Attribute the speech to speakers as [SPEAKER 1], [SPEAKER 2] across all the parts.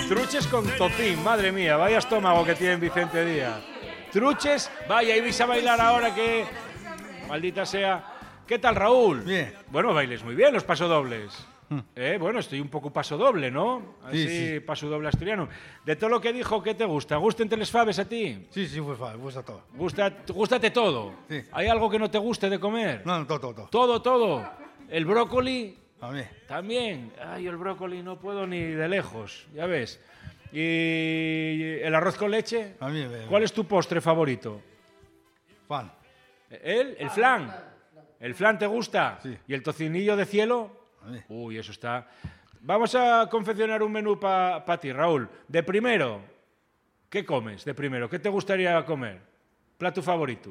[SPEAKER 1] Truches con tocín, madre mía, vaya estómago que tiene Vicente Díaz. Truches, vaya, y vais a bailar ahora que... Maldita sea. ¿Qué tal, Raúl?
[SPEAKER 2] Bien.
[SPEAKER 1] Bueno, bailes muy bien los pasodobles. Bueno, estoy un poco pasodoble, ¿no? Así,
[SPEAKER 2] Sí.
[SPEAKER 1] pasodoble asturiano. De todo lo que dijo, ¿qué te gusta? ¿Gustan les faves a ti?
[SPEAKER 2] Sí, pues va, gusta todo.
[SPEAKER 1] Gústate todo.
[SPEAKER 2] Sí.
[SPEAKER 1] ¿Hay algo que no te guste de comer?
[SPEAKER 2] No, todo.
[SPEAKER 1] Todo. El brócoli
[SPEAKER 2] A mí.
[SPEAKER 1] también. Ay, el brócoli no puedo ni de lejos, ya ves. ¿Y el arroz con leche?
[SPEAKER 2] A mí.
[SPEAKER 1] ¿Cuál es tu postre favorito?
[SPEAKER 2] Fan.
[SPEAKER 1] ¿El flan? ¿El flan te gusta?
[SPEAKER 2] Sí.
[SPEAKER 1] ¿Y el tocinillo de cielo?
[SPEAKER 2] A mí.
[SPEAKER 1] Uy, eso está... Vamos a confeccionar un menú para ti, Raúl. De primero, ¿qué comes? De primero, ¿qué te gustaría comer? ¿Plato favorito?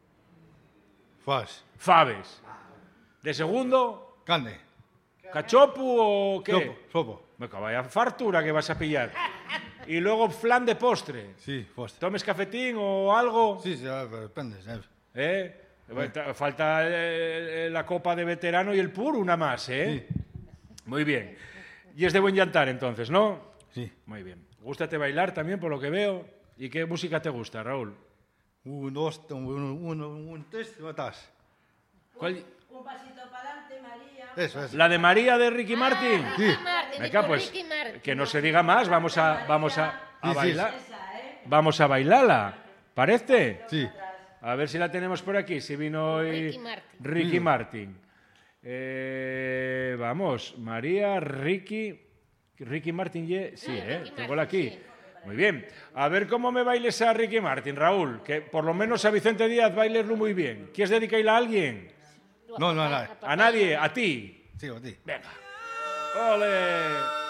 [SPEAKER 2] Fas.
[SPEAKER 1] Faves. ¿De segundo?
[SPEAKER 2] Carne.
[SPEAKER 1] ¿Cachopu o qué?
[SPEAKER 2] Sopo.
[SPEAKER 1] Venga, vaya fartura que vas a pillar. Y luego flan de postre.
[SPEAKER 2] Sí, postre.
[SPEAKER 1] ¿Tomes cafetín o algo?
[SPEAKER 2] Sí, depende.
[SPEAKER 1] Falta la copa de veterano y el puro, una más, ¿eh?
[SPEAKER 2] Sí.
[SPEAKER 1] Muy bien. Y es de buen llantar, entonces, ¿no?
[SPEAKER 2] Sí.
[SPEAKER 1] Muy bien. ¿Gústate bailar también, por lo que veo? ¿Y qué música te gusta, Raúl?
[SPEAKER 2] Un tres, matas.
[SPEAKER 1] ¿Cuál?
[SPEAKER 3] Un pasito para adelante, María.
[SPEAKER 2] Eso.
[SPEAKER 1] ¿La de María de Ricky Martin?
[SPEAKER 2] Sí.
[SPEAKER 1] Venga, pues, que no se diga más, vamos a
[SPEAKER 2] Sí, sí.
[SPEAKER 1] bailar. Vamos a bailarla, ¿parece?
[SPEAKER 2] Sí.
[SPEAKER 1] A ver si la tenemos por aquí, si vino hoy
[SPEAKER 4] Ricky Martin.
[SPEAKER 1] Ricky Martin. Vamos, María, Ricky Martin, sí,
[SPEAKER 4] Ricky
[SPEAKER 1] tengo
[SPEAKER 4] Martin,
[SPEAKER 1] aquí.
[SPEAKER 4] sí.
[SPEAKER 1] Muy bien. A ver cómo me bailes a Ricky Martin, Raúl, que por lo menos a Vicente Díaz bailerlo muy bien. ¿Quieres dedicarle a alguien?
[SPEAKER 2] No.
[SPEAKER 1] ¿A nadie? ¿A ti?
[SPEAKER 2] Sí, a ti.
[SPEAKER 1] Venga. ¡Ole!